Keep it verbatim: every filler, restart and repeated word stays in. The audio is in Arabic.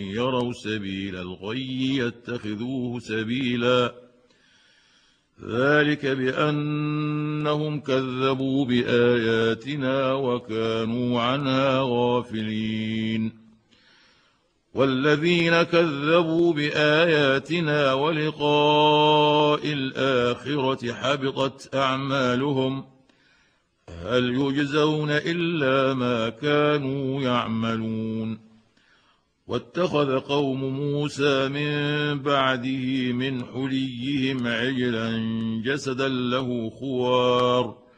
يروا سبيل الغي يتخذوه سبيلا، ذلك بأنهم كذبوا بآياتنا وكانوا عنها غافلين. والذين كذبوا بآياتنا ولقاء الآخرة حبطت أعمالهم، هل يجزون إلا ما كانوا يعملون. واتخذ قوم موسى من بعده من حليهم عجلا جسدا له خوار